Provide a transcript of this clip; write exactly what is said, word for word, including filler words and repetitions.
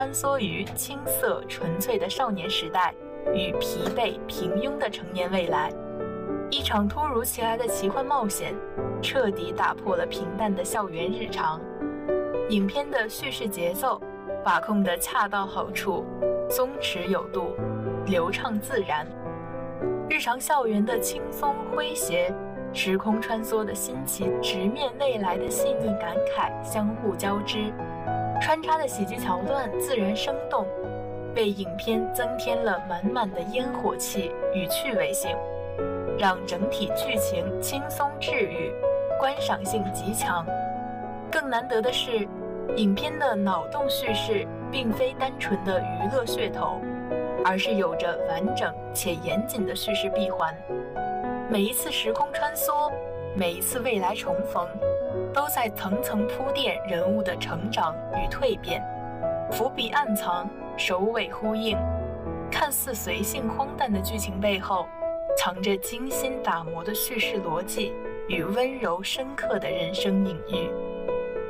穿梭于青涩纯粹的少年时代与疲惫平庸的成年未来。一场突如其来的奇幻冒险彻底打破了平淡的校园日常。影片的叙事节奏把控得恰到好处，松弛有度，流畅自然。日常校园的轻松诙谐，时空穿梭的新奇，直面未来的细腻感慨相互交织，穿插的喜剧桥段自然生动，为影片增添了满满的烟火气与趣味性，让整体剧情轻松治愈，观赏性极强。更难得的是，影片的脑洞叙事并非单纯的娱乐噱头，而是有着完整且严谨的叙事闭环。每一次时空穿梭，每一次未来重逢，都在层层铺垫人物的成长与蜕变，伏笔暗藏，首尾呼应。看似随性荒诞的剧情背后，藏着精心打磨的叙事逻辑与温柔深刻的人生隐喻。